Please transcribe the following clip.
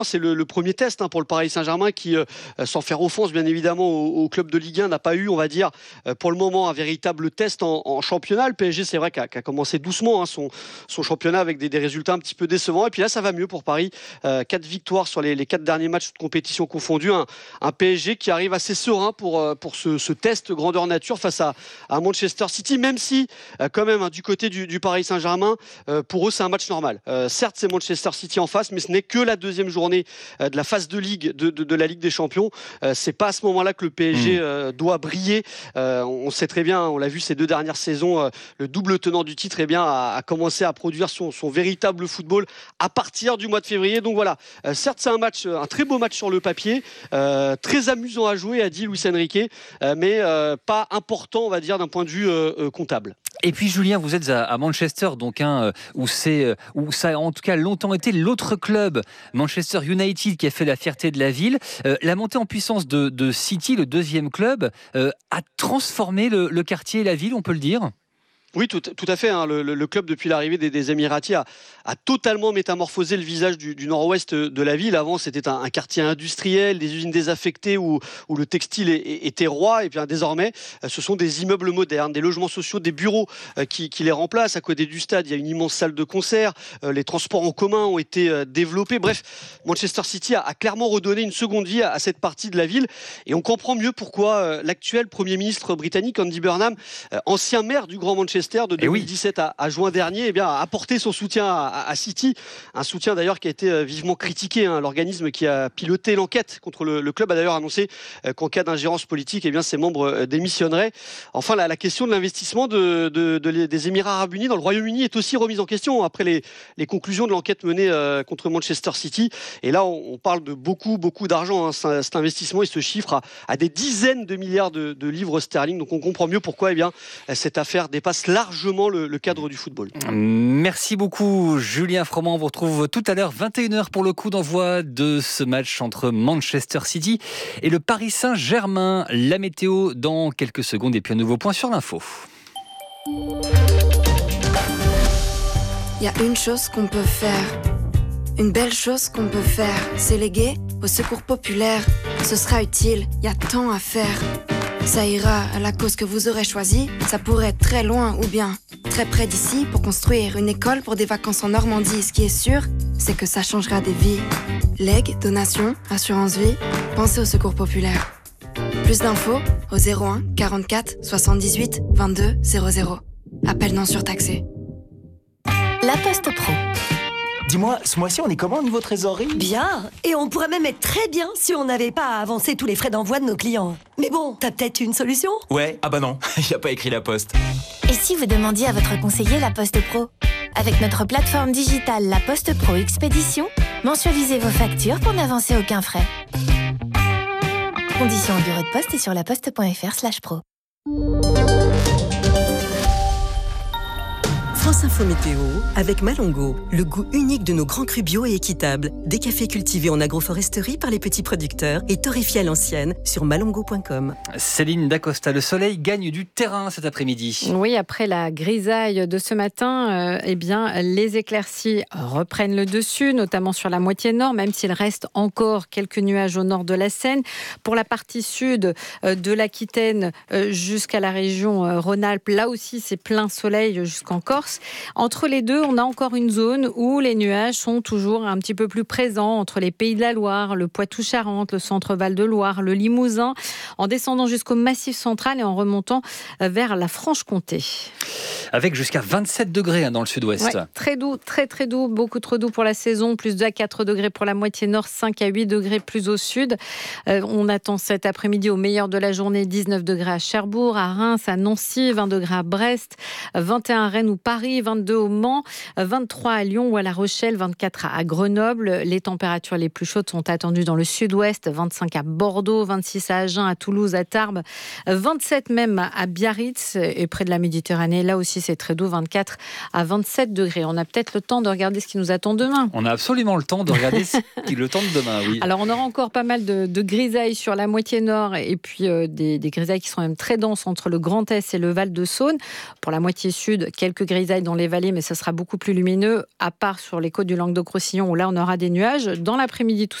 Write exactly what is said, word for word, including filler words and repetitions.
C'est le, le premier test hein, pour le Paris Saint-Germain qui, euh, sans faire offense bien évidemment au, au club de Ligue un, n'a pas eu, on va dire, euh, pour le moment un véritable test en, en championnat. Le P S G, c'est vrai, qu'a, qu'a commencé doucement hein, son, son championnat avec des, des résultats un petit peu décevants. Et puis là, ça va mieux pour Paris. Euh, quatre victoires sur les, les quatre derniers matchs de compétition confondus. Un, un P S G qui arrive assez serein pour, pour ce, ce test grandeur nature face à, à Manchester City, même si, euh, quand même, hein, du côté du, du Paris Saint-Germain, euh, pour eux, c'est un match normal. Euh, certes, c'est Manchester City en face, mais ce n'est que la deuxième journée de la phase de Ligue de, de, de la Ligue des Champions. Euh, c'est pas à ce moment-là que le P S G euh, doit briller. Euh, on sait très bien, on l'a vu ces deux dernières saisons, euh, le double tenant du titre eh bien, a, a commencé à produire son, son véritable football à partir du mois de février. Donc voilà, euh, certes c'est un match, un très beau match sur le papier, euh, très amusant à jouer, a dit Luis Enrique, euh, mais euh, pas important, on va dire, d'un point de vue euh, euh, comptable. Et puis Julien, vous êtes à, à Manchester, donc hein, où c'est, où ça a en tout cas longtemps été l'autre club, Manchester United, qui a fait la fierté de la ville. Euh, la montée en puissance de, de City, le deuxième club, euh, a transformé le, le quartier et la ville, on peut le dire. Oui, tout, tout à fait. Hein. Le, le, le club, depuis l'arrivée des, des Émiratis, a, a totalement métamorphosé le visage du, du nord-ouest de la ville. Avant, c'était un, un quartier industriel, des usines désaffectées où, où le textile est, est, était roi. Et bien désormais, ce sont des immeubles modernes, des logements sociaux, des bureaux euh, qui, qui les remplacent. À côté du stade, il y a une immense salle de concert. Euh, les transports en commun ont été euh, développés. Bref, Manchester City a, a clairement redonné une seconde vie à, à cette partie de la ville. Et on comprend mieux pourquoi euh, l'actuel Premier ministre britannique, Andy Burnham, euh, ancien maire du Grand Manchester, de deux mille dix-sept à, à juin dernier, eh bien, a apporté son soutien à, à City. Un soutien d'ailleurs qui a été vivement critiqué. Hein. L'organisme qui a piloté l'enquête contre le, le club a d'ailleurs annoncé euh, qu'en cas d'ingérence politique, eh bien, ses membres euh, démissionneraient. Enfin, la, la question de l'investissement de, de, de, des Émirats Arabes Unis dans le Royaume-Uni est aussi remise en question après les, les conclusions de l'enquête menée euh, contre Manchester City. Et là, on, on parle de beaucoup, beaucoup d'argent. Hein. Cet, cet investissement, il se chiffre à, à des dizaines de milliards de, de livres sterling. Donc, on comprend mieux pourquoi eh bien, cette affaire dépasse largement le, le cadre du football. Merci beaucoup Julien Froment. On vous retrouve tout à l'heure, vingt et une heures pour le coup d'envoi de ce match entre Manchester City et le Paris Saint-Germain. La météo dans quelques secondes et puis un nouveau point sur l'info. Il y a une chose qu'on peut faire, une belle chose qu'on peut faire, c'est léguer au secours populaire. Ce sera utile, il y a tant à faire. Ça ira à la cause que vous aurez choisie. Ça pourrait être très loin ou bien très près d'ici pour construire une école pour des vacances en Normandie. Ce qui est sûr, c'est que ça changera des vies. Legs, donations, assurance vie, pensez au secours populaire. Plus d'infos au zéro un quarante-quatre soixante-dix-huit vingt-deux zéro zéro. Appel non surtaxé. La Poste Pro. Dis-moi, ce mois-ci, on est comment au niveau trésorerie ? Bien. Et on pourrait même être très bien si on n'avait pas à avancer tous les frais d'envoi de nos clients. Mais bon, t'as peut-être une solution ? Ouais, ah bah non, il n'y a pas écrit La Poste. Et si vous demandiez à votre conseiller La Poste Pro ? Avec notre plateforme digitale La Poste Pro Expédition, mensualisez vos factures pour n'avancer aucun frais. Conditions au bureau de poste et sur laposte.fr slash pro. France Info Météo avec Malongo, le goût unique de nos grands crus bio et équitables. Des cafés cultivés en agroforesterie par les petits producteurs et torréfiés à l'ancienne sur malongo point com. Céline Dacosta, le soleil gagne du terrain cet après-midi. Oui, après la grisaille de ce matin, euh, eh bien, les éclaircies reprennent le dessus, notamment sur la moitié nord, même s'il reste encore quelques nuages au nord de la Seine. Pour la partie sud euh, de l'Aquitaine euh, jusqu'à la région euh, Rhône-Alpes, là aussi c'est plein soleil jusqu'en Corse. Entre les deux, on a encore une zone où les nuages sont toujours un petit peu plus présents entre les Pays de la Loire, le Poitou-Charentes, le centre Val-de-Loire, le Limousin, en descendant jusqu'au Massif central et en remontant vers la Franche-Comté. Avec jusqu'à vingt-sept degrés dans le sud-ouest. Ouais, très doux, très très doux, beaucoup trop doux pour la saison, plus deux à quatre degrés pour la moitié nord, cinq à huit degrés plus au sud. Euh, on attend cet après-midi au meilleur de la journée, dix-neuf degrés à Cherbourg, à Reims, à Nancy, vingt degrés à Brest, vingt et un à Rennes ou Paris, vingt-deux au Mans, vingt-trois à Lyon ou à La Rochelle, vingt-quatre à Grenoble. Les températures les plus chaudes sont attendues dans le sud-ouest, vingt-cinq à Bordeaux, vingt-six à Agen, à Toulouse, à Tarbes, vingt-sept même à Biarritz et près de la Méditerranée. Là aussi, c'est très doux, vingt-quatre à vingt-sept degrés. On a peut-être le temps de regarder ce qui nous attend demain. On a absolument le temps de regarder ce qui le temps de demain, oui. Alors, on aura encore pas mal de, de grisailles sur la moitié nord et puis euh, des, des grisailles qui sont même très denses entre le Grand Est et le Val de Saône. Pour la moitié sud, quelques grisailles pareil dans les vallées, mais ce sera beaucoup plus lumineux, à part sur les côtes du Languedoc-Roussillon, où là, on aura des nuages. Dans l'après-midi, tout